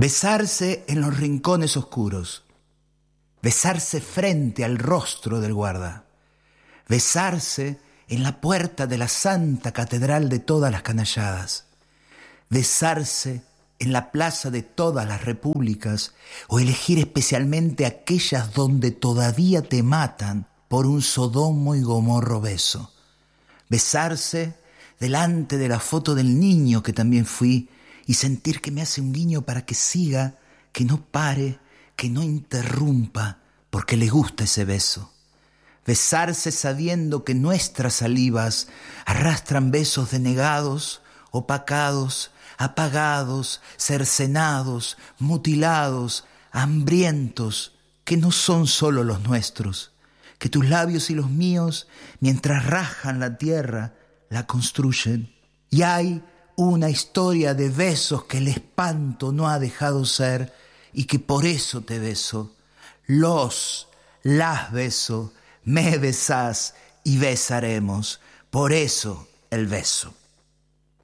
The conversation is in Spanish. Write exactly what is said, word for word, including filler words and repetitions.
Besarse en los rincones oscuros, besarse frente al rostro del guarda, besarse en la puerta de la santa catedral de todas las canalladas, besarse en la plaza de todas las repúblicas o elegir especialmente aquellas donde todavía te matan por un Sodomo y Gomorro beso, besarse delante de la foto del niño que también fui y sentir que me hace un guiño para que siga, que no pare, que no interrumpa, porque le gusta ese beso. Besarse sabiendo que nuestras salivas arrastran besos denegados, opacados, apagados, cercenados, mutilados, hambrientos, que no son solo los nuestros, que tus labios y los míos, mientras rajan la tierra, la construyen. Y hay una historia de besos que el espanto no ha dejado ser y que por eso te beso. Los, las beso, me besás y besaremos. Por eso el beso.